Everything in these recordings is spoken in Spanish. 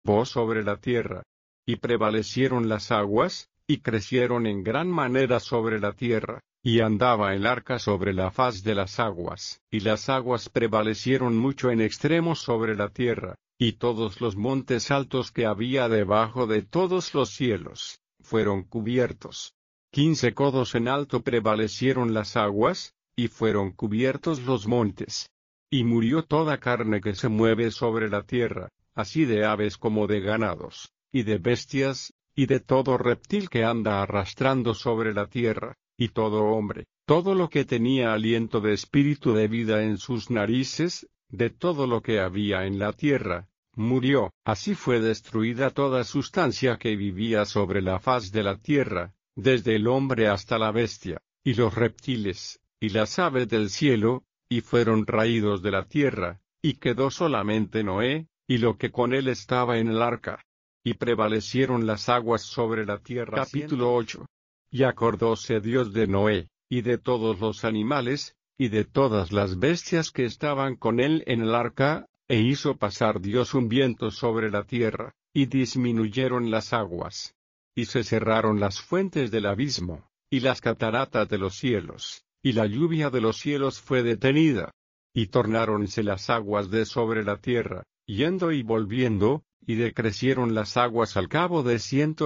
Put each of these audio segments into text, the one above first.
despó sobre la tierra. Y prevalecieron las aguas, y crecieron en gran manera sobre la tierra, y andaba el arca sobre la faz de las aguas, y las aguas prevalecieron mucho en extremo sobre la tierra, y todos los montes altos que había debajo de todos los cielos, fueron cubiertos. 15 codos en alto prevalecieron las aguas, y fueron cubiertos los montes. Y murió toda carne que se mueve sobre la tierra, así de aves como de ganados, y de bestias, y de todo reptil que anda arrastrando sobre la tierra, y todo hombre, todo lo que tenía aliento de espíritu de vida en sus narices, de todo lo que había en la tierra, murió. Así fue destruida toda sustancia que vivía sobre la faz de la tierra, desde el hombre hasta la bestia, y los reptiles, y las aves del cielo, y fueron raídos de la tierra, y quedó solamente Noé, y lo que con él estaba en el arca. Y prevalecieron las aguas sobre la tierra. Capítulo 8. Y acordóse Dios de Noé, y de todos los animales, y de todas las bestias que estaban con él en el arca, e hizo pasar Dios un viento sobre la tierra, y disminuyeron las aguas. Y se cerraron las fuentes del abismo, y las cataratas de los cielos, y la lluvia de los cielos fue detenida. Y tornáronse las aguas de sobre la tierra, yendo y volviendo, y decrecieron las aguas al cabo de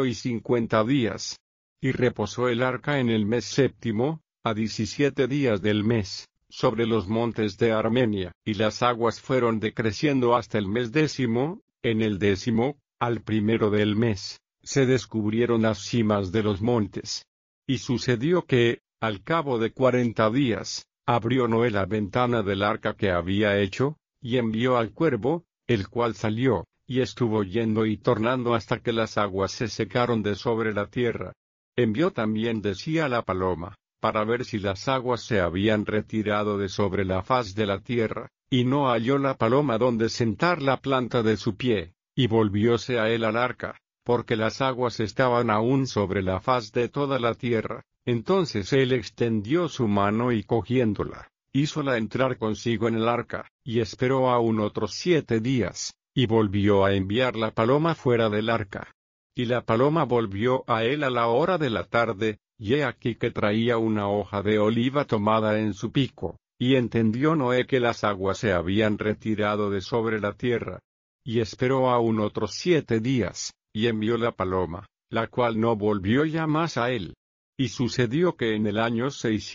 150 días. Y reposó el arca en el mes séptimo, a 17 días del mes, sobre los montes de Armenia, y las aguas fueron decreciendo hasta el mes décimo. En el décimo, al primero del mes, se descubrieron las cimas de los montes. Y sucedió que, al cabo de 40 días, abrió Noé la ventana del arca que había hecho, y envió al cuervo, el cual salió, y estuvo yendo y tornando hasta que las aguas se secaron de sobre la tierra. Envió también decía la paloma, para ver si las aguas se habían retirado de sobre la faz de la tierra, y no halló la paloma donde sentar la planta de su pie, y volvióse a él al arca, porque las aguas estaban aún sobre la faz de toda la tierra. Entonces él extendió su mano y cogiéndola, hízola entrar consigo en el arca, y esperó aún otros 7 días, y volvió a enviar la paloma fuera del arca. Y la paloma volvió a él a la hora de la tarde, y he aquí que traía una hoja de oliva tomada en su pico, y entendió Noé que las aguas se habían retirado de sobre la tierra. Y esperó aún otros 7 días, y envió la paloma, la cual no volvió ya más a él. Y sucedió que en el año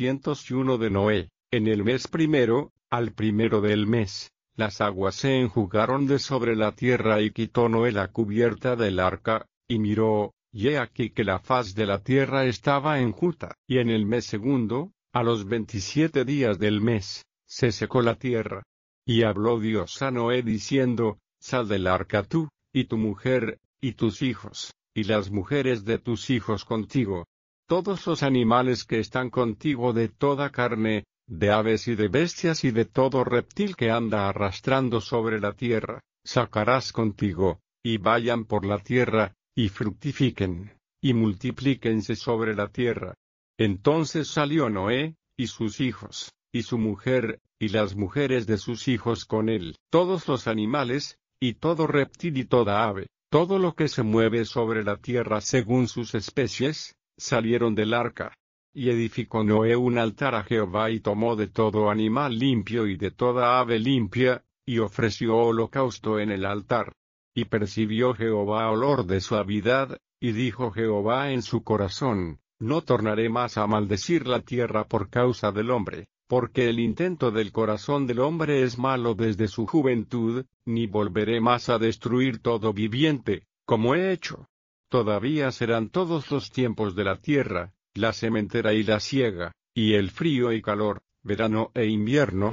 601 de Noé, en el mes primero, al primero del mes, las aguas se enjugaron de sobre la tierra y quitó Noé la cubierta del arca, y miró, y he aquí que la faz de la tierra estaba enjuta. Y en el mes segundo, a los 27 días del mes, se secó la tierra. Y habló Dios a Noé diciendo, sal del arca tú, y tu mujer, y tus hijos, y las mujeres de tus hijos contigo. Todos los animales que están contigo de toda carne, de aves y de bestias y de todo reptil que anda arrastrando sobre la tierra, sacarás contigo, y vayan por la tierra, y fructifiquen, y multiplíquense sobre la tierra. Entonces salió Noé, y sus hijos, y su mujer, y las mujeres de sus hijos con él, todos los animales, y todo reptil y toda ave, todo lo que se mueve sobre la tierra según sus especies, salieron del arca. Y edificó Noé un altar a Jehová y tomó de todo animal limpio y de toda ave limpia, y ofreció holocausto en el altar. Y percibió Jehová olor de suavidad, y dijo Jehová en su corazón, no tornaré más a maldecir la tierra por causa del hombre, porque el intento del corazón del hombre es malo desde su juventud, ni volveré más a destruir todo viviente, como he hecho. Todavía serán todos los tiempos de la tierra, la sementera y la siega, y el frío y calor, verano e invierno,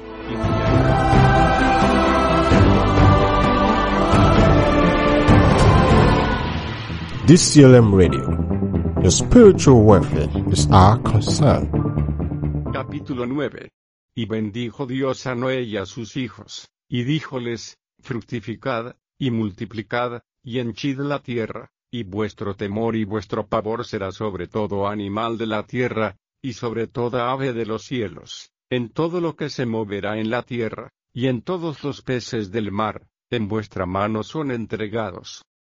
DCLM Radio. Your spiritual welfare is our concern. Capítulo 9. Y bendijo Dios a Noé y a sus hijos, y díjoles, fructificad, y multiplicad, y henchid la tierra, y vuestro temor y vuestro pavor será sobre todo animal de la tierra, y sobre toda ave de los cielos, en todo lo que se moverá en la tierra, y en todos los peces del mar, en vuestra mano son entregados.